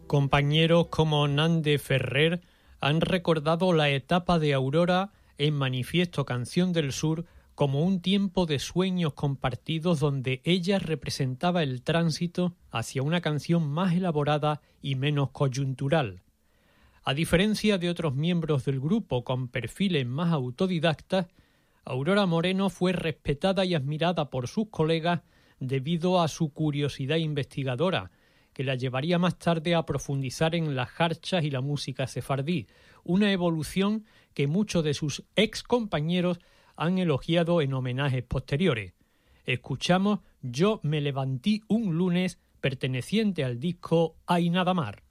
Compañeros como Nande Ferrer han recordado la etapa de Aurora en Manifiesto Canción del Sur como un tiempo de sueños compartidos donde ella representaba el tránsito hacia una canción más elaborada y menos coyuntural. A diferencia de otros miembros del grupo con perfiles más autodidactas, Aurora Moreno fue respetada y admirada por sus colegas debido a su curiosidad investigadora, que la llevaría más tarde a profundizar en las jarchas y la música sefardí, una evolución que muchos de sus ex compañeros han elogiado en homenajes posteriores. Escuchamos Yo me levanté un lunes, perteneciente al disco Hay nada mar.